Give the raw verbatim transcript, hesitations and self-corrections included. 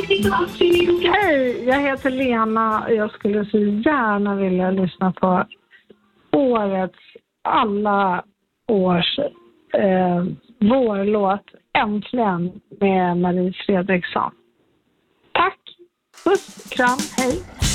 Hej, jag heter Lena och jag skulle så gärna vilja lyssna på årets, alla års eh, vårlåt Äntligen med Marie Fredriksson. Tack, puss, kram, hej.